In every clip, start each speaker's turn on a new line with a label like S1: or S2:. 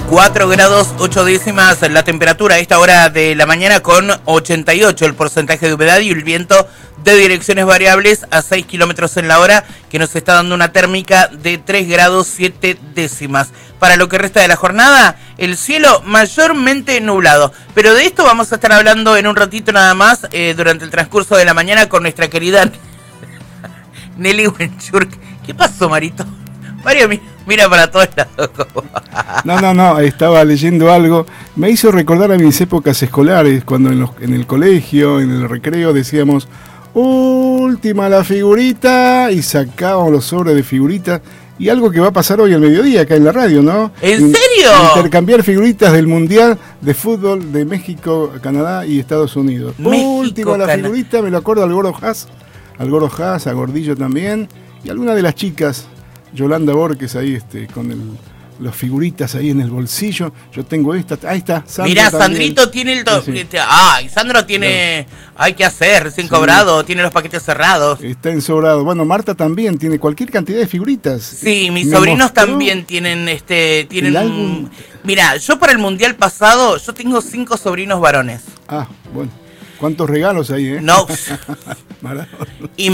S1: 4 grados 8 décimas la temperatura a esta hora de la mañana, con 88 el porcentaje de humedad y el viento de direcciones variables a 6 kilómetros en la hora, que nos está dando una térmica de 3 grados 7 décimas. Para lo que resta de la jornada, el cielo mayormente nublado. Pero de esto vamos a estar hablando en un ratito nada más, durante el transcurso de la mañana, con nuestra querida Nelly Wenchurk. ¿Qué pasó, Marito? Mario, mira para todos lados.
S2: No, estaba leyendo algo. Me hizo recordar a mis épocas escolares, cuando en el colegio, en el recreo, decíamos, última la figurita, y sacábamos los sobres de figuritas. Y algo que va a pasar hoy al mediodía acá en la radio, ¿no?
S1: ¿En serio?
S2: Intercambiar figuritas del Mundial de Fútbol de México, Canadá y Estados Unidos. Última la figurita, me lo acuerdo al Gordo Haas, a Gordillo también, y alguna de las chicas, Yolanda Borges ahí, con los figuritas ahí en el bolsillo. Yo tengo esta, ahí está.
S1: Mirá, Sandrito tiene el...
S2: Sí.
S1: Sandro tiene... Claro. Hay que hacer, recién cobrado, tiene los paquetes cerrados.
S2: Está ensobrado. Bueno, Marta también tiene cualquier cantidad de figuritas.
S1: Sí, mis sobrinos también tienen... tienen Mirá, yo para el Mundial pasado, yo tengo 5 sobrinos varones.
S2: Ah, bueno. ¿Cuántos regalos hay,
S1: No. y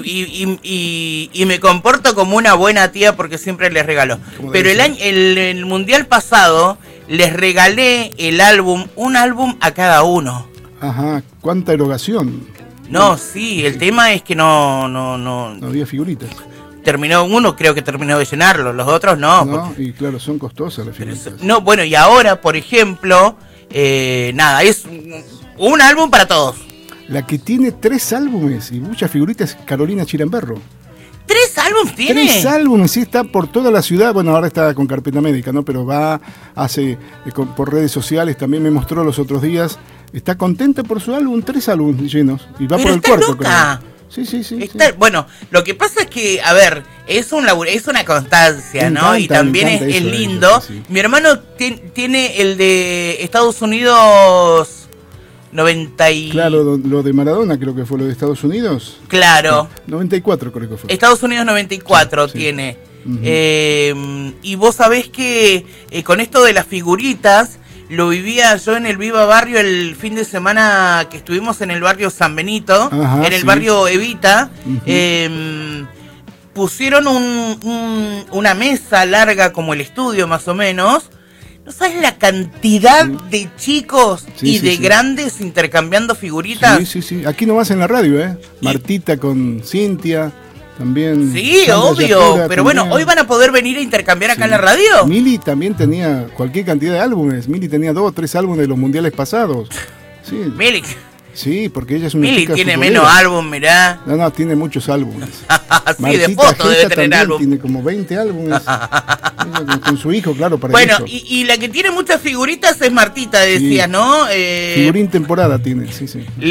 S1: me comporto como una buena tía porque siempre les regalo. Pero el Mundial pasado les regalé un álbum a cada uno.
S2: Ajá, ¿cuánta erogación?
S1: No, sí, el tema es que no
S2: había figuritas.
S1: Uno creo que terminó de llenarlo, los otros no.
S2: No, y claro, son costosas las figuritas.
S1: No, bueno, y ahora, por ejemplo, es un álbum para todos.
S2: La que tiene 3 álbumes y muchas figuritas es Carolina Chiramberro.
S1: ¿3 álbumes tiene?
S2: 3 álbumes, sí, está por toda la ciudad. Bueno, ahora está con carpeta médica, ¿no? Pero por redes sociales, también me mostró los otros días. Está contenta por su álbum, 3 álbumes llenos. Y va por el cuarto,
S1: loca.
S2: Creo. Sí.
S1: Bueno, lo que pasa es que, a ver, es una constancia, ¿no? Y también es lindo. Sí. Mi hermano tiene el de Estados Unidos 90 y...
S2: Claro, lo de Maradona creo que fue lo de Estados Unidos.
S1: Claro.
S2: 94 creo que fue.
S1: Estados Unidos 94 sí. Tiene. Uh-huh. Y vos sabés que con esto de las figuritas, lo vivía yo en el Viva Barrio el fin de semana que estuvimos en el barrio San Benito, en el barrio Evita. Uh-huh. Pusieron una mesa larga como el estudio más o menos. ¿No sabes la cantidad de chicos y de grandes intercambiando figuritas?
S2: Sí. Aquí nomás en la radio, Martita con Cintia, también.
S1: Sí, Sandra obvio. Pero también. Bueno, ¿hoy van a poder venir a intercambiar acá en la radio?
S2: Mili también tenía cualquier cantidad de álbumes. Mili tenía 2 o 3 álbumes de los mundiales pasados. Sí.
S1: Mili.
S2: Sí, porque ella es una
S1: Mili
S2: chica
S1: tiene
S2: futbolera.
S1: menos álbum, mirá.
S2: No, tiene muchos álbumes.
S1: Sí, Martita de foto debe tener álbum.
S2: Tiene como 20 álbumes. Con su hijo, claro, para
S1: bueno,
S2: eso.
S1: Y la que tiene muchas figuritas es Martita, decías, sí. ¿No?
S2: Figurín temporada tiene, sí.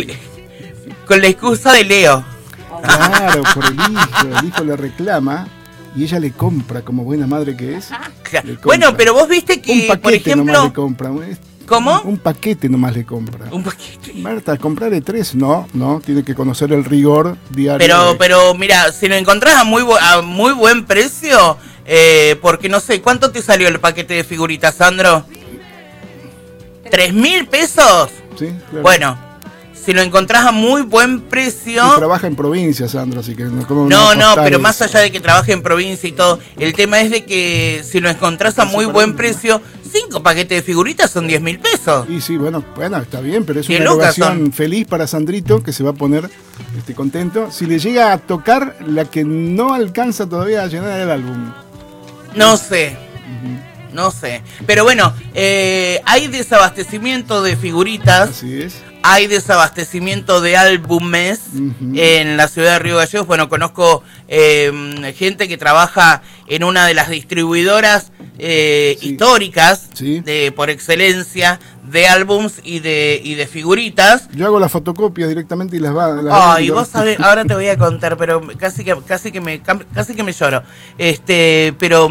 S1: Con la excusa de Leo.
S2: Claro, por el hijo le reclama y ella le compra, como buena madre que es.
S1: Bueno, pero vos viste que,
S2: un paquete
S1: por ejemplo...
S2: nomás le compra.
S1: ¿Cómo?
S2: Un paquete nomás le compra.
S1: ¿Un paquete?
S2: Marta, comprarle 3, no, tiene que conocer el rigor diario.
S1: Pero mira, si lo encontrás a muy buen precio, porque no sé, ¿cuánto te salió el paquete de figuritas, Sandro? ¿3.000 pesos?
S2: Sí, claro.
S1: Bueno, si lo encontrás a muy buen precio...
S2: Y trabaja en provincia, Sandro, así que no,
S1: pero más allá de que trabaje en provincia y todo, el tema es de que si lo encontrás a muy buen precio, 5 paquetes de figuritas son 10.000 pesos.
S2: Y sí, bueno, está bien, pero es una erogación feliz para Sandrito, que se va a poner contento. Si le llega a tocar la que no alcanza todavía a llenar el álbum.
S1: No sé. No sé. Pero bueno, hay desabastecimiento de figuritas.
S2: Así es.
S1: Hay desabastecimiento de álbumes en la ciudad de Río Gallegos. Bueno, conozco gente que trabaja en una de las distribuidoras históricas por excelencia de álbums y de figuritas.
S2: Yo hago las fotocopias directamente y las va.
S1: Y vos sabés, ahora te voy a contar, pero casi que me lloro. Pero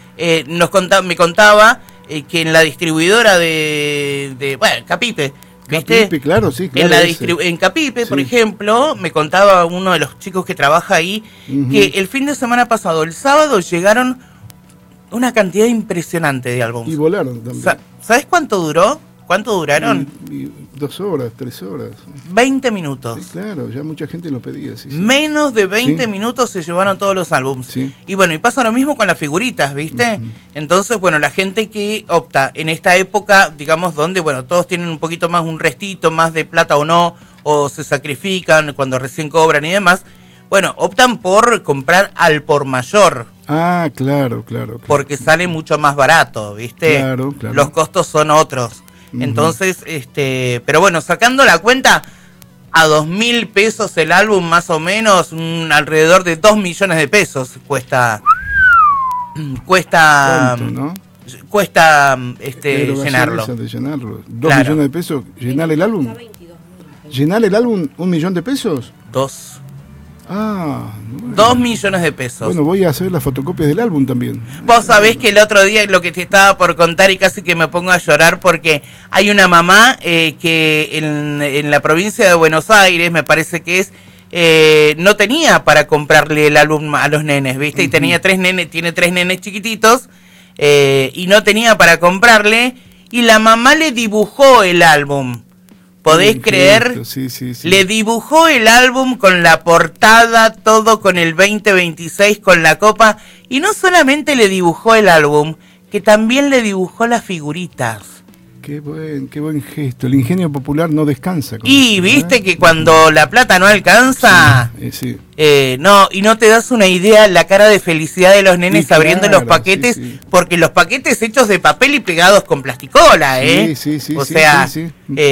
S1: me contaba que en la distribuidora de Capipe. ¿Viste?
S2: Capipe, claro, sí, claro.
S1: En Capipe, por ejemplo, me contaba uno de los chicos que trabaja ahí que el fin de semana pasado, el sábado, llegaron Una cantidad impresionante de álbumes.
S2: Y volaron también.
S1: ¿Sabes cuánto duró? ¿Cuánto duraron?
S2: 2 horas, 3 horas.
S1: 20 minutos.
S2: Sí, claro, ya mucha gente lo pedía. Sí, sí.
S1: Menos de 20 minutos se llevaron todos los álbumes.
S2: Sí.
S1: Y bueno, y pasa lo mismo con las figuritas, ¿viste? Entonces, bueno, la gente que opta en esta época, digamos, donde, bueno, todos tienen un poquito más, un restito más de plata o no, o se sacrifican cuando recién cobran y demás, bueno, optan por comprar al por mayor.
S2: Ah, claro.
S1: Porque sale mucho más barato, ¿viste?
S2: Claro.
S1: Los costos son otros. Entonces, pero bueno, sacando la cuenta, a 2.000 pesos el álbum más o menos, alrededor de 2 millones de pesos cuesta
S2: ¿Cuánto, no?
S1: Cuesta llenarlo.
S2: De llenarlo. 2 millones de pesos, llenar el álbum. ¿Llenar el álbum 1 millón de pesos?
S1: 2.
S2: Bueno.
S1: 2 millones de pesos.
S2: Bueno, voy a hacer las fotocopias del álbum también.
S1: Vos sabés que el otro día lo que te estaba por contar y casi que me pongo a llorar porque hay una mamá que en la provincia de Buenos Aires, me parece que es, no tenía para comprarle el álbum a los nenes, ¿viste? Y tenía 3 nenes, tiene 3 nenes chiquititos y no tenía para comprarle y la mamá le dibujó el álbum. ¿Podés creer?
S2: Sí.
S1: Le dibujó el álbum con la portada, todo con el 2026, con la copa. Y no solamente le dibujó el álbum, que también le dibujó las figuritas.
S2: Qué buen gesto. El ingenio popular no descansa.
S1: Y viste que cuando la plata no alcanza,
S2: sí.
S1: No, y no te das una idea la cara de felicidad de los nenes
S2: Sí,
S1: abriendo
S2: claro,
S1: los paquetes,
S2: sí.
S1: Porque los paquetes hechos de papel y pegados con plasticola,
S2: Sí.
S1: O sea,
S2: sí.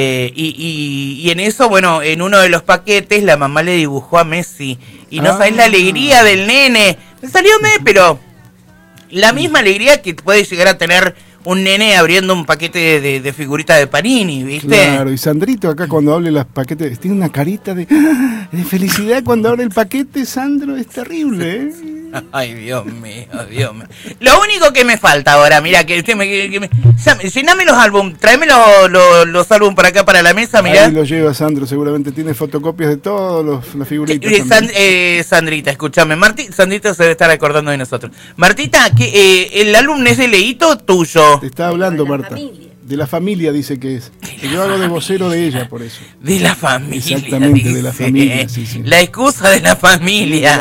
S1: Y en eso, bueno, en uno de los paquetes la mamá le dibujó a Messi. Y no sabés la alegría del nene. Me salió pero la misma alegría que puede llegar a tener un nene abriendo un paquete de figuritas de Panini, ¿viste?
S2: Claro, y Sandrito acá cuando abre los paquetes, tiene una carita de felicidad cuando abre el paquete, Sandro, es terrible, ¿eh?
S1: Ay, Dios mío. Lo único que me falta ahora, mira, llename los álbumes, tráeme los álbumes para acá, para la mesa, mirá.
S2: Ahí lo lleva Sandro, seguramente tiene fotocopias de todas las figuritas.
S1: Sandrita, escúchame, Sandrita se debe estar acordando de nosotros. Martita, ¿el álbum es de Leito o tuyo?
S2: Te está hablando, Marta. De la familia dice que es. Yo hago de vocero de ella, por eso.
S1: De la familia.
S2: Exactamente, dice. De la familia, sí.
S1: La excusa de la familia.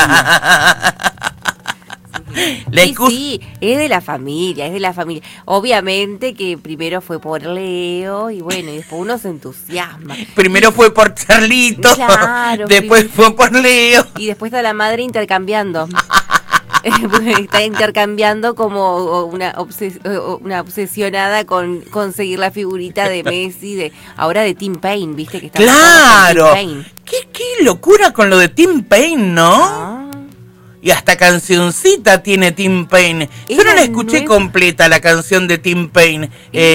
S3: Sí, es de la familia, Obviamente que primero fue por Leo y bueno, y después uno se entusiasma.
S1: Primero fue por Charlito, claro, después fue por Leo.
S3: Y después está la madre intercambiando. Está intercambiando como una obsesionada con conseguir la figurita de Messi, ahora de Tim Payne, viste que está.
S1: ¡Claro! ¿Qué locura con lo de Tim Payne, ¿no? Y hasta cancioncita tiene Tim Payne. Yo no la escuché completa la canción de Tim Payne,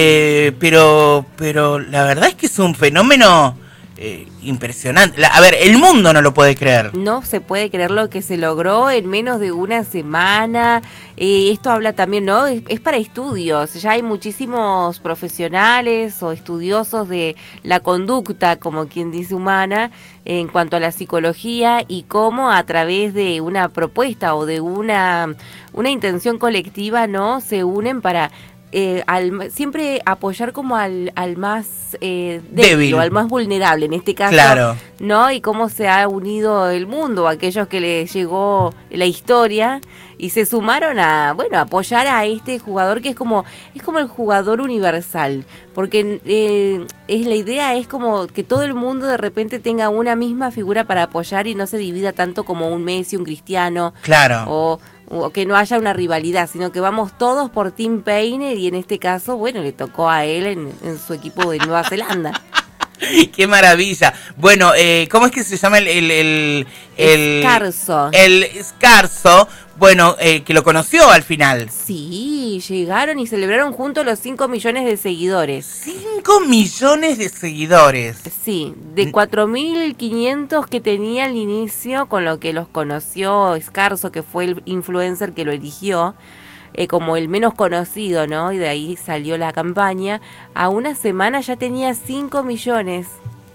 S1: pero la verdad es que es un fenómeno impresionante. A ver, el mundo no lo puede creer.
S3: No se puede creer lo que se logró en menos de una semana. Esto habla también, ¿no? Es para estudios. Ya hay muchísimos profesionales o estudiosos de la conducta, como quien dice, humana, en cuanto a la psicología y cómo a través de una propuesta o de una intención colectiva, ¿no? Se unen para siempre apoyar como al más débil o al más vulnerable en este caso,
S1: claro,
S3: ¿no? Y cómo se ha unido el mundo, aquellos que les llegó la historia y se sumaron a apoyar a este jugador que es como el jugador universal, porque la idea es como que todo el mundo de repente tenga una misma figura para apoyar y no se divida tanto como un Messi, un Cristiano,
S1: claro,
S3: o que no haya una rivalidad, sino que vamos todos por Tim Payne y en este caso, bueno, le tocó a él en su equipo de Nueva Zelanda.
S1: ¡Qué maravilla! Bueno, ¿cómo es que se llama el
S3: Scarso?
S1: El Scarso, bueno, que lo conoció al final.
S3: Sí, llegaron y celebraron juntos los 5 millones de seguidores.
S1: 5 millones de seguidores.
S3: Sí, de 4.500 que tenía al inicio, con lo que los conoció Scarso, que fue el influencer que lo eligió como el menos conocido, ¿no? Y de ahí salió la campaña. A una semana ya tenía 5 millones.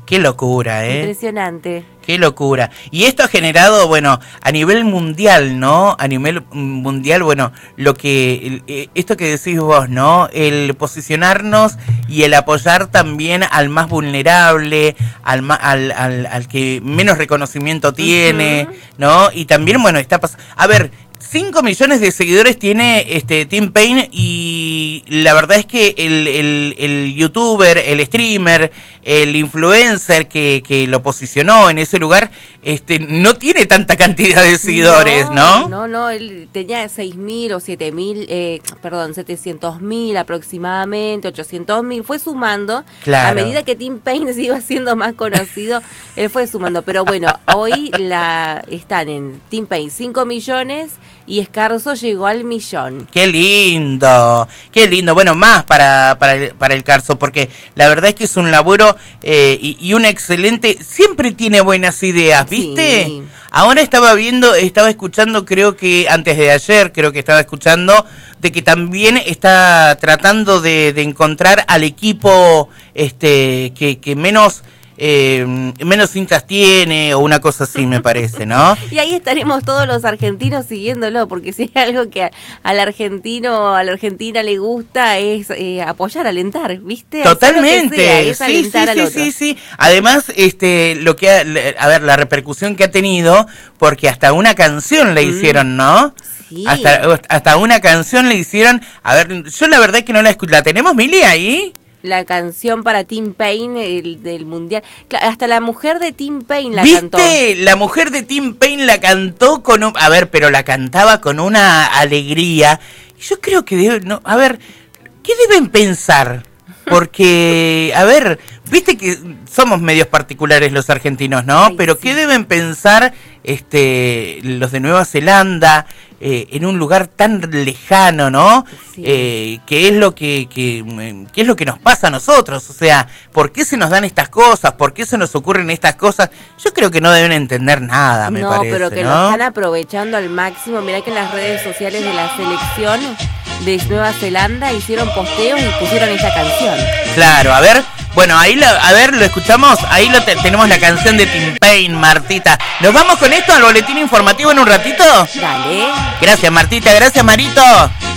S1: Qué locura, ¿eh?
S3: Impresionante.
S1: Qué locura. Y esto ha generado, bueno, a nivel mundial, ¿no? A nivel mundial, bueno, esto que decís vos, ¿no? El posicionarnos y el apoyar también al más vulnerable, al que menos reconocimiento tiene, ¿no? Y también, bueno, está pasando... A ver... 5 millones de seguidores tiene Tim Payne y la verdad es que el youtuber, el streamer, el influencer que lo posicionó en ese lugar, no tiene tanta cantidad de seguidores, ¿no?
S3: No, él tenía 6.000 o 700.000 aproximadamente, 800.000, fue sumando.
S1: Claro.
S3: A medida que Tim Payne se iba siendo más conocido, él fue sumando. Pero bueno, hoy están en Tim Payne 5 millones y Escarzo llegó al 1.000.000.
S1: ¡Qué lindo! ¡Qué lindo! Bueno, más para el Carso, porque la verdad es que es un laburo y un excelente... Siempre tiene buenas ideas, ¿viste? Sí. Ahora estaba escuchando, creo que antes de ayer, estaba escuchando de que también está tratando de encontrar al equipo que menos hinchas tiene o una cosa así, me parece, ¿no?
S3: Y ahí estaremos todos los argentinos siguiéndolo, porque si hay algo que al argentino, a la Argentina le gusta es apoyar, alentar, ¿viste?
S1: Totalmente,
S3: sí.
S1: Además, la repercusión que ha tenido, porque hasta una canción le hicieron, ¿no? Sí. Hasta una canción le hicieron. A ver, yo la verdad es que no la escuché. ¿La tenemos, Mili, ahí?
S3: La canción para Tim Payne del Mundial. Hasta la mujer de Tim Payne la
S1: ¿viste?
S3: Cantó.
S1: La mujer de Tim Payne la cantó pero la cantaba con una alegría. Yo creo que ¿qué deben pensar? Porque, viste que somos medios particulares los argentinos, ¿no?
S3: Ay,
S1: pero
S3: sí.
S1: ¿qué deben pensar los de Nueva Zelanda en un lugar tan lejano, ¿no?
S3: Sí.
S1: ¿Qué es lo que nos pasa a nosotros? O sea, ¿por qué se nos dan estas cosas? ¿Por qué se nos ocurren estas cosas? Yo creo que no deben entender nada, me parece,
S3: pero que
S1: ¿no?
S3: lo están aprovechando al máximo. Mirá que en las redes sociales de la selección de Nueva Zelanda hicieron posteos y pusieron esta canción.
S1: Claro, a ver, bueno, ahí lo escuchamos, ahí tenemos la canción de Tim Payne, Martita. ¿Nos vamos con esto al boletín informativo en un ratito?
S3: Dale.
S1: Gracias, Martita, gracias, Marito.